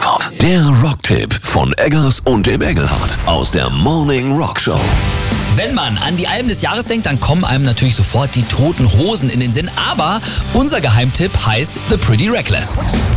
Top. Der Rocktipp von Eggers und dem Engelhardt aus der Morning Rock Show. Wenn man an die Alben des Jahres denkt, dann kommen einem natürlich sofort die Toten Hosen in den Sinn. Aber unser Geheimtipp heißt The Pretty Reckless.